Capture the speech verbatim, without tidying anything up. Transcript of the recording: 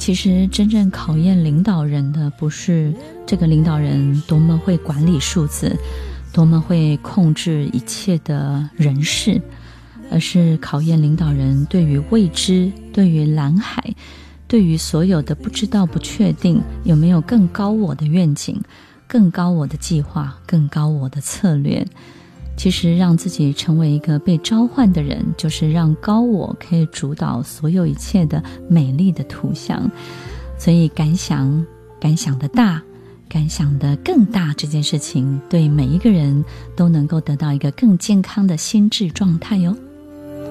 其实真正考验领导人的，不是这个领导人多么会管理数字，多么会控制一切的人事，而是考验领导人对于未知，对于蓝海，对于所有的不知道不确定，有没有更高我的愿景，更高我的计划，更高我的策略。其实让自己成为一个被召唤的人，就是让高我可以主导所有一切的美丽的图像。所以敢想敢想的大，敢想的更大，这件事情对每一个人都能够得到一个更健康的心智状态哟。